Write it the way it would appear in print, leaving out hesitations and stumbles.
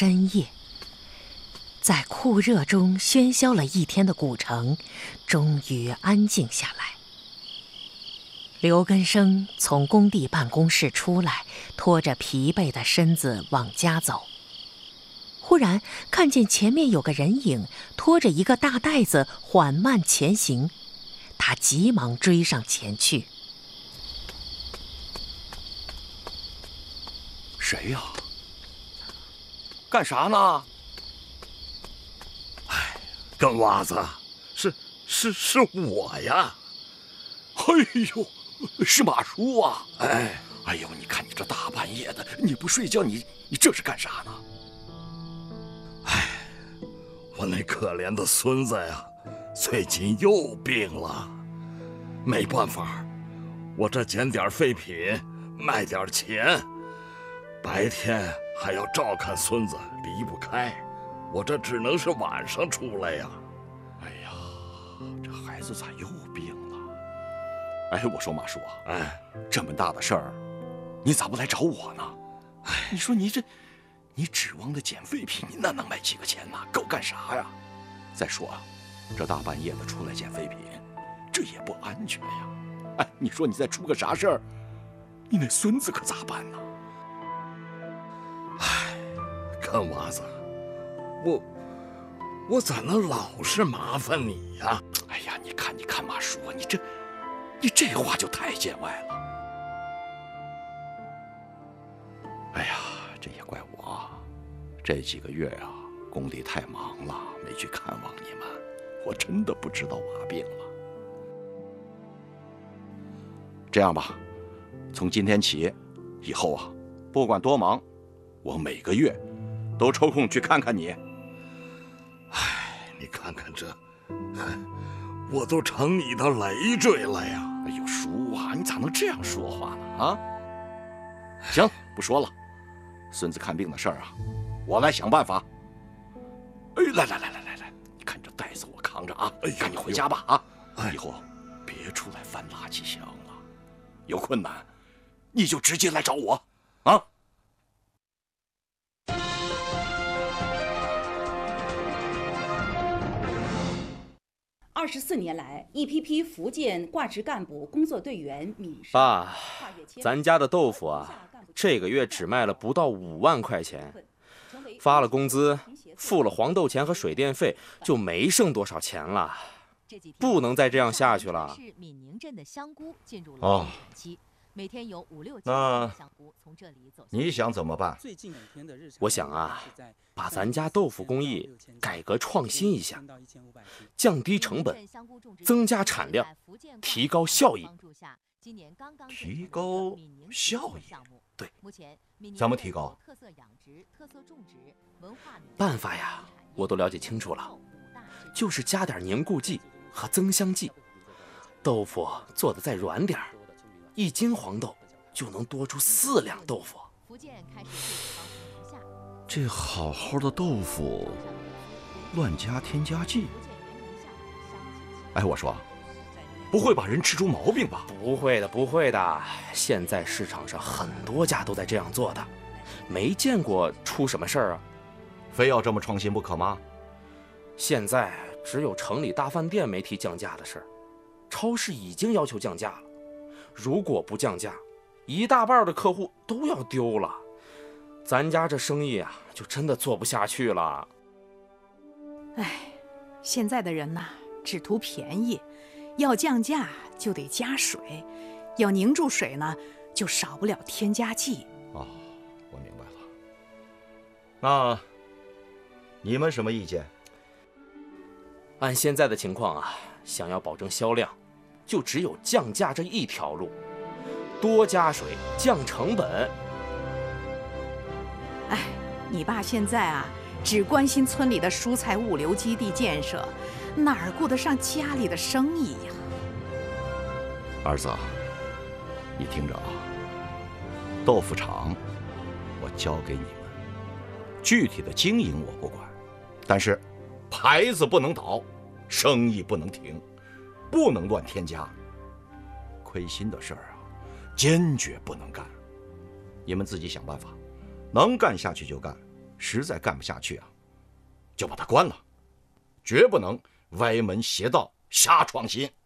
深夜，在酷热中喧嚣了一天的古城，终于安静下来。刘根生从工地办公室出来，拖着疲惫的身子往家走。忽然看见前面有个人影拖着一个大袋子缓慢前行，他急忙追上前去。 谁呀？干啥呢？ 哎，跟娃子，是我呀！ 哎呦，是马叔啊！哎呦，你看你这大半夜的，你不睡觉，你这是干啥呢？ 哎，我那可怜的孙子呀，最近又病了，没办法，我这捡点废品，卖点钱，白天还要照看孙子，离不开，我这只能是晚上出来呀。 哎呀，这孩子咋又病了？哎，我说马叔啊，这么大的事儿，你咋不来找我呢？你说你指望的捡废品，那能卖几个钱呢？够干啥呀？再说啊，这大半夜的出来捡废品，这也不安全呀。哎，你说你再出个啥事儿，你那孙子可咋办呢？ 哎，看娃子，我咋能老是麻烦你呀？ 哎呀，你看马叔啊，你这话就太见外了。哎呀，这也怪我啊，这几个月啊，工地太忙了，没去看望你们，我真的不知道娃病了。这样吧，从今天起，以后啊，不管多忙，我每个月都抽空去看看你。 哎，你看看这，我都成你的累赘了呀！ 哎呦，叔啊，你咋能这样说话呢？啊，行，不说了，孙子看病的事儿啊，我来想办法。哎，来，你看这袋子我扛着啊，赶紧回家吧啊！以后别出来翻垃圾箱了，有困难你就直接来找我啊。 24年来，一批批福建挂职干部、工作队员民生。 爸，咱家的豆腐啊，这个月只卖了不到5万块钱，发了工资，付了黄豆钱和水电费，就没剩多少钱了，不能再这样下去了。 哦，那你想怎么办？ 我想啊，把咱家豆腐工艺改革创新一下，降低成本，增加产量，提高效益。 提高效益？ 对， 怎么提高？ 办法呀，我都了解清楚了，就是加点凝固剂和增香剂，豆腐做得再软点，1斤黄豆就能多出4两豆腐。 这好好的豆腐，乱加添加剂？ 哎，我说，不会把人吃出毛病吧？ 不会的，现在市场上很多家都在这样做的，没见过出什么事儿啊。 非要这么创新不可吗？ 现在只有城里大饭店没提降价的事儿，超市已经要求降价了。如果不降价，一大半的客户都要丢了，咱家这生意啊，就真的做不下去了。 哎，现在的人呐，只图便宜，要降价就得加水，要凝住水呢，就少不了添加剂。 哦，我明白了。那你们什么意见？ 按现在的情况啊，想要保证销量，就只有降价这一条路，多加水降成本。 哎，你爸现在啊，只关心村里的蔬菜物流基地建设，哪儿顾得上家里的生意呀？ 儿子，你听着啊，豆腐厂我交给你们，具体的经营我不管，但是牌子不能倒，生意不能停，不能乱添加，亏心的事儿啊，坚决不能干。你们自己想办法，能干下去就干， 实在干不下去啊，就把他关了，绝不能歪门邪道瞎创新。